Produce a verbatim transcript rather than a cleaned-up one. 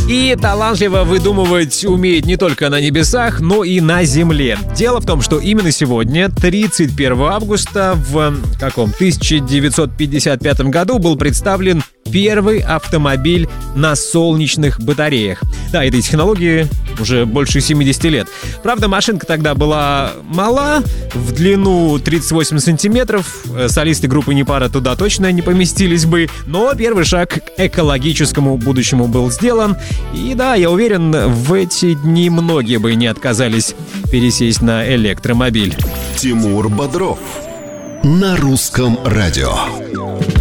И талантливо выдумывать умеет не только на небесах, но и на земле. Дело в том, что именно сегодня, тридцать первого августа, в каком тысяча девятьсот пятьдесят пятом году был представлен первый автомобиль на солнечных батареях. Да, этой технологии уже больше семидесяти лет. Правда, машинка тогда была мала, в длину тридцать восемь сантиметров. Солисты группы Непара туда точно не поместились бы. Но первый шаг к экологическому будущему был сделан. И да, я уверен, в эти дни многие бы не отказались пересесть на электромобиль. Тимур Бодров на русском радио.